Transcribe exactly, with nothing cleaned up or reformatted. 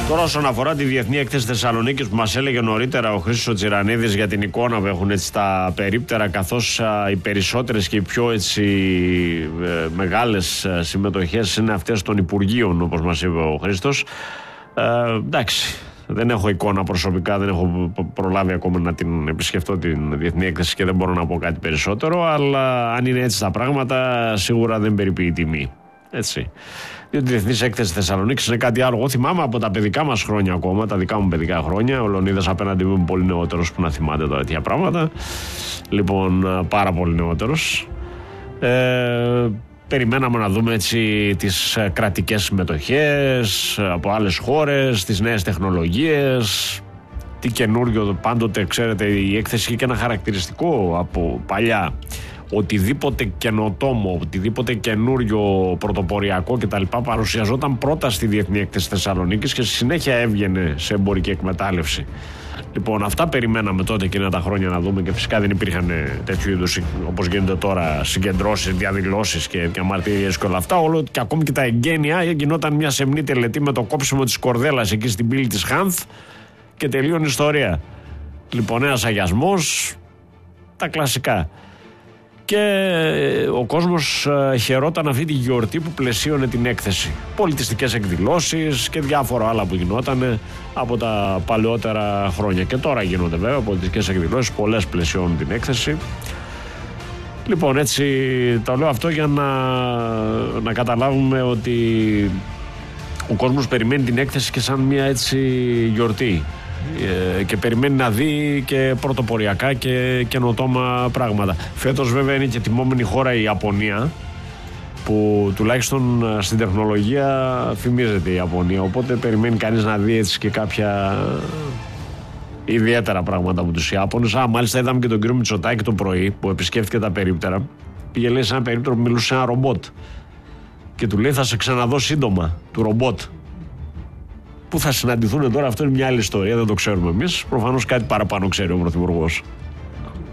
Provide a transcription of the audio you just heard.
Τώρα, όσον αφορά τη Διεθνή Έκθεση Θεσσαλονίκης που μας έλεγε νωρίτερα ο Χρήστος Τσιρανίδης για την εικόνα που έχουν έτσι τα περίπτερα, καθώς α, οι περισσότερες και οι πιο έτσι ε, μεγάλες συμμετοχές είναι αυτές των Υπουργείων, όπως μας είπε ο Χρήστος. Ε, εντάξει, δεν έχω εικόνα προσωπικά, δεν έχω προλάβει ακόμα να την επισκεφτώ την Διεθνή Έκθεση και δεν μπορώ να πω κάτι περισσότερο, αλλά αν είναι έτσι τα πράγματα, σίγουρα δεν περιποιεί η τιμή. Έτσι. Διότι η Διεθνής Έκθεση Θεσσαλονίκης είναι κάτι άλλο. Εγώ θυμάμαι από τα παιδικά μας χρόνια ακόμα, τα δικά μου παιδικά χρόνια. Ο Λεωνίδας απέναντι μου είναι πολύ νεότερος που να θυμάται τώρα τέτοια πράγματα. Λοιπόν, πάρα πολύ νεότερος. Ε, περιμέναμε να δούμε έτσι τις κρατικές συμμετοχές από άλλες χώρες, τις νέες τεχνολογίες. Τι καινούριο, πάντοτε ξέρετε, η έκθεση είχε και ένα χαρακτηριστικό από παλιά. Οτιδήποτε καινοτόμο, οτιδήποτε καινούριο πρωτοποριακό κτλ. Παρουσιαζόταν πρώτα στη Διεθνή Έκθεση Θεσσαλονίκης και στη συνέχεια έβγαινε σε εμπορική εκμετάλλευση. Λοιπόν, αυτά περιμέναμε τότε εκείνα τα χρόνια να δούμε και φυσικά δεν υπήρχαν τέτοιου είδους, όπως γίνεται τώρα, συγκεντρώσεις, διαδηλώσεις και διαμαρτυρίες και όλα αυτά. Όλο και ακόμη και τα εγγένεια γινόταν μια σεμνή τελετή με το κόψιμο της κορδέλας εκεί στην πύλη της Χάνθ και τελείωνε η ιστορία. Λοιπόν, ένας αγιασμός, τα κλασικά. Και ο κόσμος χαιρόταν αυτή τη γιορτή που πλαισίωνε την έκθεση. Πολιτιστικές εκδηλώσεις και διάφορα άλλα που γινόταν από τα παλαιότερα χρόνια. Και τώρα γίνονται βέβαια πολιτιστικές εκδηλώσεις, πολλές πλαισιώνουν την έκθεση. Λοιπόν, έτσι το λέω αυτό για να, να καταλάβουμε ότι ο κόσμος περιμένει την έκθεση και σαν μια έτσι γιορτή. Και περιμένει να δει και πρωτοποριακά και καινοτόμα πράγματα. Φέτος βέβαια είναι και τιμόμενη χώρα η Ιαπωνία, που τουλάχιστον στην τεχνολογία φημίζεται η Ιαπωνία, οπότε περιμένει κανείς να δει έτσι και κάποια ιδιαίτερα πράγματα από τους Ιάπωνες. Α, μάλιστα είδαμε και τον κύριο Μητσοτάκη το πρωί που επισκέφθηκε τα περίπτερα. Πήγε λέει σε ένα περίπτερο που μιλούσε σε ένα ρομπότ και του λέει θα σε ξαναδώ σύντομα, του ρομπότ. Πού θα συναντηθούν τώρα, αυτό είναι μια άλλη ιστορία, δεν το ξέρουμε εμείς. Προφανώς κάτι παραπάνω ξέρει ο Πρωθυπουργός.